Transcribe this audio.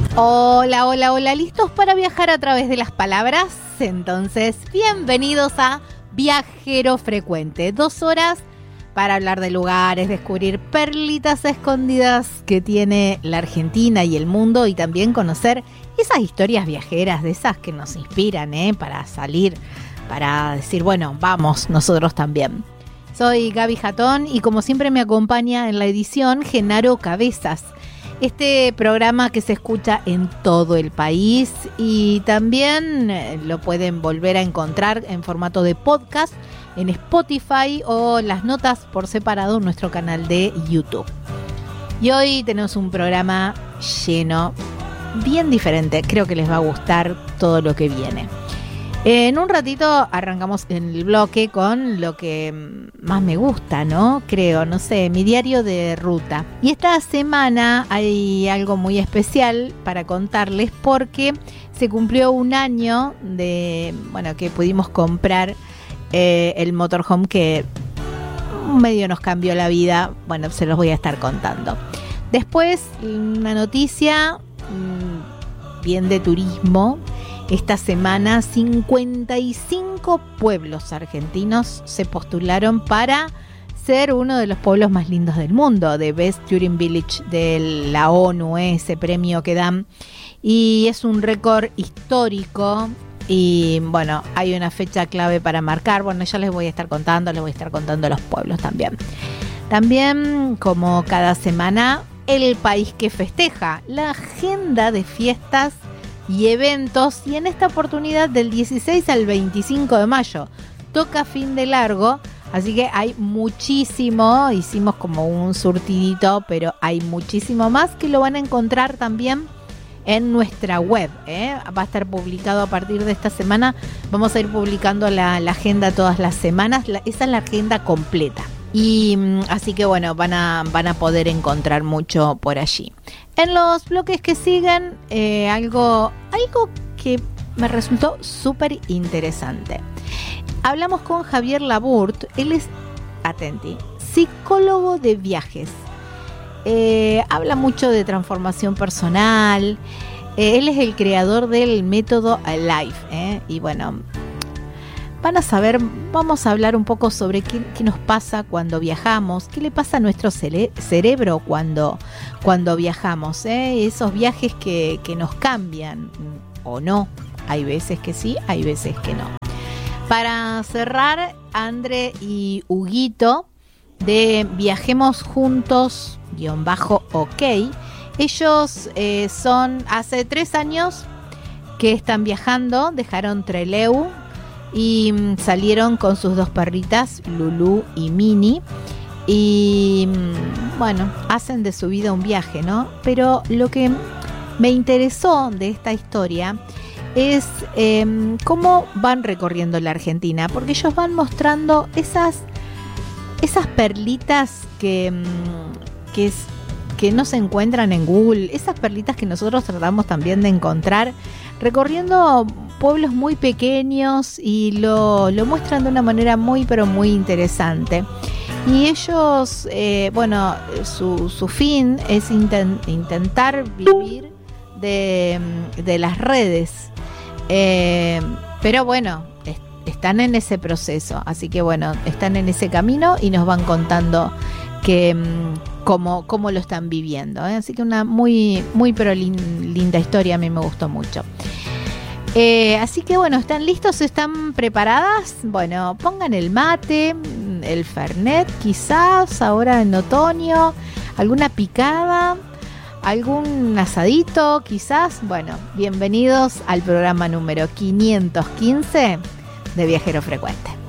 Hola, hola, hola, ¿listos para viajar a través de las palabras? Entonces, bienvenidos a Viajero Frecuente. 2 horas para hablar de lugares, descubrir perlitas escondidas que tiene la Argentina y el mundo y también conocer esas historias viajeras, de esas que nos inspiran, para salir, para decir, bueno, vamos, nosotros también. Soy Gaby Jatón y como siempre me acompaña en la edición Genaro Cabezas. Este programa que se escucha en todo el país y también lo pueden volver a encontrar en formato de podcast en Spotify o las notas por separado en nuestro canal de YouTube. Y hoy tenemos un programa lleno, bien diferente. Creo que les va a gustar todo lo que viene. En un ratito arrancamos en el bloque con lo que más me gusta, ¿no? Creo, no sé, mi diario de ruta. Y esta semana hay algo muy especial para contarles porque se cumplió un año de, bueno, que pudimos comprar el motorhome que medio nos cambió la vida. Bueno, se los voy a estar contando. Después, una noticia bien de turismo. Esta semana 55 pueblos argentinos se postularon para ser uno de los pueblos más lindos del mundo, de Best Touring Village de la ONU, ese premio que dan. Y es un récord histórico y bueno, hay una fecha clave para marcar. Bueno, ya les voy a estar contando los pueblos también. También, como cada semana, el país que festeja, la agenda de fiestas y eventos, y en esta oportunidad del 16 al 25 de mayo toca fin de largo, así que hay muchísimo, hicimos como un surtidito, pero hay muchísimo más que lo van a encontrar también en nuestra web, va a estar publicado a partir de esta semana, vamos a ir publicando la agenda todas las semanas, esa es la agenda completa. Y así que bueno, van a poder encontrar mucho por allí. En los bloques que siguen, algo que me resultó súper interesante. Hablamos con Javier Laburt, él es, atenti, psicólogo de viajes. Habla mucho de transformación personal. Él es el creador del método Alive, y bueno, vamos a hablar un poco sobre qué nos pasa cuando viajamos, qué le pasa a nuestro cerebro cuando viajamos, esos viajes que nos cambian o no, hay veces que sí, hay veces que no. Para cerrar, André y Huguito de Viajemos Juntos _OK, ellos son hace 3 años que están viajando, dejaron Trelew y salieron con sus 2 perritas, Lulú y Mini, y bueno, hacen de su vida un viaje, ¿no? Pero lo que me interesó de esta historia es cómo van recorriendo la Argentina, porque ellos van mostrando esas perlitas que no se encuentran en Google, esas perlitas que nosotros tratamos también de encontrar recorriendo pueblos muy pequeños, y lo muestran de una manera muy pero muy interesante. Y ellos, su fin es intentar vivir de las redes, pero bueno, están en ese proceso, así que bueno, están en ese camino y nos van contando que cómo lo están viviendo, así que una muy muy pero linda historia, a mí me gustó mucho. Así que bueno, ¿están listos? ¿Están preparadas? Bueno, pongan el mate, el fernet quizás, ahora en otoño, alguna picada, algún asadito quizás. Bueno, bienvenidos al programa número 515 de Viajero Frecuente.